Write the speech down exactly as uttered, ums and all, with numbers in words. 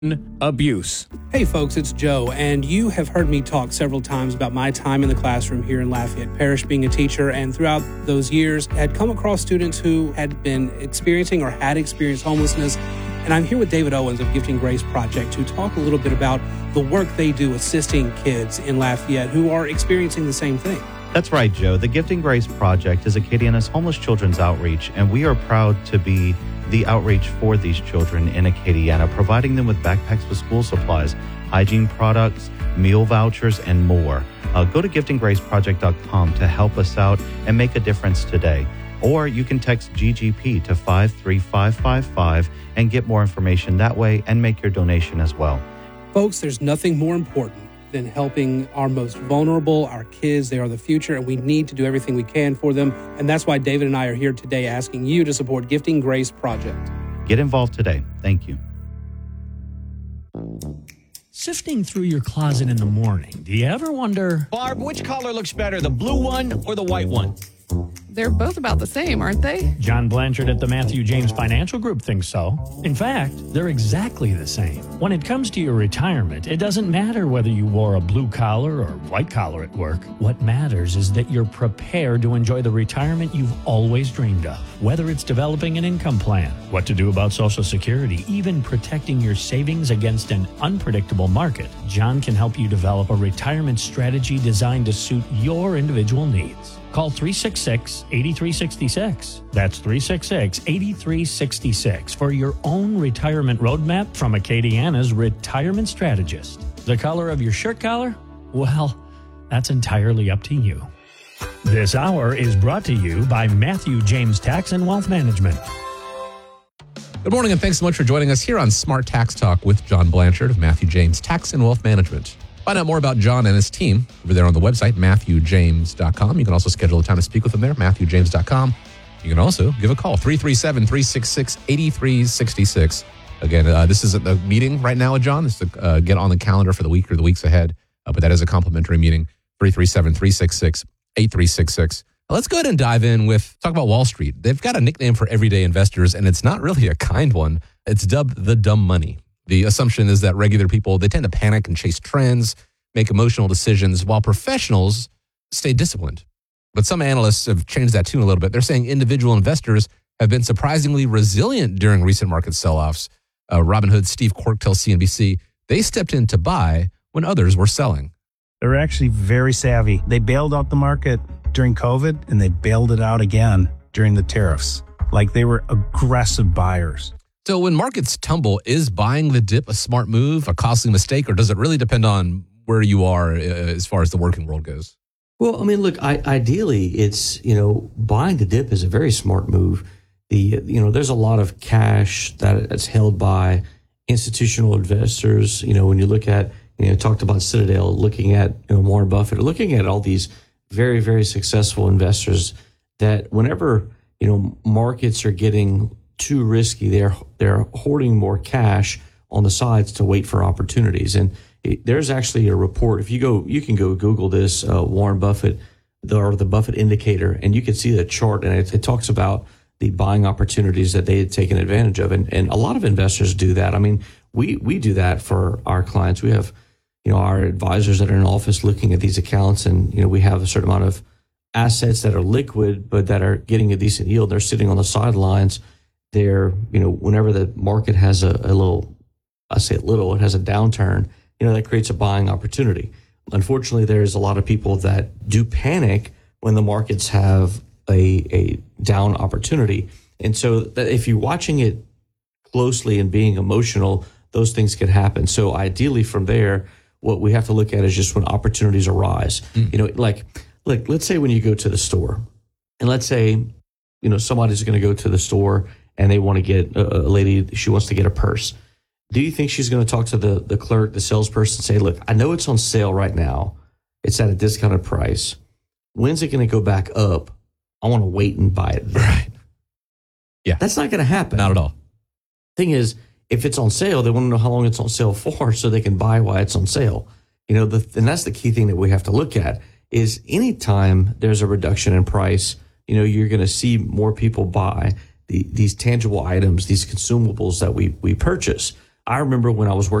Abuse. Hey folks, it's Joe, and you have heard me talk several times about my time in the classroom here in Lafayette Parish being a teacher, and throughout those years had come across students who had been experiencing or had experienced homelessness. And I'm here with David Owens of Gifting Grace Project to talk a little bit about the work they do assisting kids in Lafayette who are experiencing the same thing. That's right, Joe. The Gifting Grace Project is Acadiana's homeless children's outreach, and we are proud to be the outreach for these children in Acadiana, providing them with backpacks with school supplies, hygiene products, meal vouchers, and more. Uh, go to gifting grace project dot com to help us out and make a difference today. Or you can text G G P to five three five five five and get more information that way and make your donation as well. Folks, there's nothing more important than helping our most vulnerable, our kids. They are the future, and we need to do everything we can for them. And that's why David and I are here today asking you to support Gifting Grace Project. Get involved today. Thank you. Sifting through your closet in the morning, do you ever wonder, Barb, which color looks better, the blue one or the white one? They're both about the same, aren't they? John Blanchard at the Matthew James Financial Group thinks so. In fact, they're exactly the same. When it comes to your retirement, it doesn't matter whether you wore a blue collar or white collar at work. What matters is that you're prepared to enjoy the retirement you've always dreamed of. Whether it's developing an income plan, what to do about Social Security, even protecting your savings against an unpredictable market, John can help you develop a retirement strategy designed to suit your individual needs. Call three six six, eight three six six. That's three six six, eight three six six for your own retirement roadmap from Acadiana's retirement strategist. The color of your shirt collar? Well, that's entirely up to you. This hour is brought to you by Matthew James Tax and Wealth Management. Good morning, and thanks so much for joining us here on Smart Tax Talk with John Blanchard of Matthew James Tax and Wealth Management. Find out more about John and his team over there on the website, matthew james dot com. You can also schedule a time to speak with them there, matthew james dot com. You can also give a call, three three seven, three six six, eight three six six. Again, uh, this is a meeting right now with John. This is to uh, get on the calendar for the week or the weeks ahead, uh, but that is a complimentary meeting, three three seven, three six six, eight three six six. Let's go ahead and dive in with, talk about Wall Street. They've got a nickname for everyday investors, and it's not really a kind one. It's dubbed the dumb money. The assumption is that regular people, they tend to panic and chase trends, make emotional decisions, while professionals stay disciplined. But some analysts have changed that tune a little bit. They're saying individual investors have been surprisingly resilient during recent market sell-offs. Uh, Robinhood's Steve Quirk tells C N B C they stepped in to buy when others were selling. They're actually very savvy. They bailed out the market during COVID, and they bailed it out again during the tariffs. Like, they were aggressive buyers. So when markets tumble, is buying the dip a smart move, a costly mistake, or does it really depend on where you are uh, as far as the working world goes? Well, I mean, look, I, ideally, it's, you know, buying the dip is a very smart move. The, you know, there's a lot of cash that's held by institutional investors. You know, when you look at, you know, talked about Citadel, looking at, you know, Warren Buffett, or looking at all these very, very successful investors that whenever, you know, markets are getting too risky, they're they're hoarding more cash on the sides to wait for opportunities. And it, there's actually a report. If you go, you can go Google this, uh, Warren Buffett, the, or the Buffett Indicator, and you can see the chart, and it, it talks about the buying opportunities that they had taken advantage of. And, and a lot of investors do that. I mean, we we do that for our clients. We have, you know, our advisors that are in office looking at these accounts, and, you know, we have a certain amount of assets that are liquid, but that are getting a decent yield. They're sitting on the sidelines. They're, you know, whenever the market has a, a little, I say a little, it has a downturn, you know, that creates a buying opportunity. Unfortunately, there's a lot of people that do panic when the markets have a, a down opportunity. And so that if you're watching it closely and being emotional, those things can happen. So ideally from there, what we have to look at is just when opportunities arise. Mm. You know, like, like, let's say when you go to the store, and let's say, you know, somebody's going to go to the store and they want to get a, a lady, she wants to get a purse. Do you think she's going to talk to the, the clerk, the salesperson, and say, look, I know it's on sale right now. It's at a discounted price. When's it going to go back up? I want to wait and buy it. Right. Yeah. That's not going to happen. Not at all. Thing is, if it's on sale, they want to know how long it's on sale for so they can buy while it's on sale. You know, the, and that's the key thing that we have to look at is anytime there's a reduction in price, you know, you're going to see more people buy the, these tangible items, these consumables that we we purchase. I remember when I was working